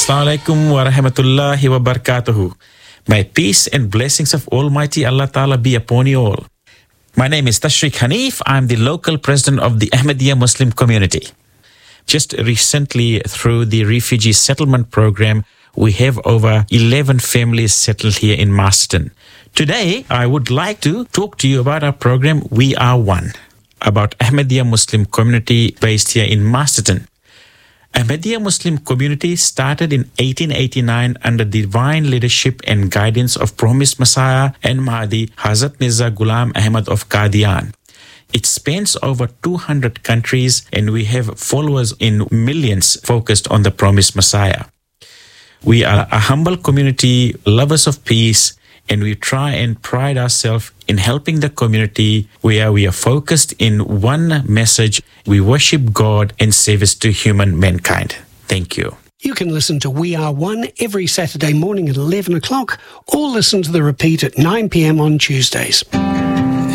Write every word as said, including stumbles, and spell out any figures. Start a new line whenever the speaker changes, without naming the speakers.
Assalamu alaikum wa rahmatullahi wa barakatuhu. May peace and blessings of Almighty Allah Ta'ala be upon you all. My name is Tashriq Hanif. I'm the local president of the Ahmadiyya Muslim community. Just recently, through the refugee settlement program, we have over eleven families settled here in Masterton. Today, I would like to talk to you about our program, We Are One, about Ahmadiyya Muslim community based here in Masterton. Ahmadiyya Muslim community started in eighteen eighty-nine under divine leadership and guidance of promised Messiah and Mahdi, Hazrat Mirza Ghulam Ahmad of Qadian. It spans over two hundred countries and we have followers in millions focused on the promised Messiah. We are a humble community, lovers of peace, and we try and pride ourselves in helping the community where we are focused in one message. We worship God and service to human mankind. Thank you.
You can listen to We Are One every Saturday morning at eleven o'clock or listen to the repeat at nine p.m. on Tuesdays.